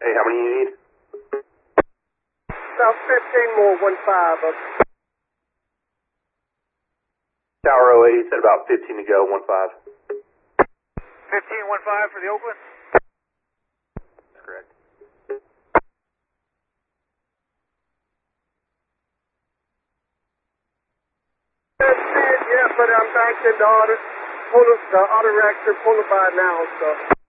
Hey, how many you need? About 15 more, 1-5 up. Tower 080 said about 15 to go, 1-5. 15-1-5 for the Oakland? That's correct. That's it, yeah, but I'm back in the auto reactor, pull it by now, so.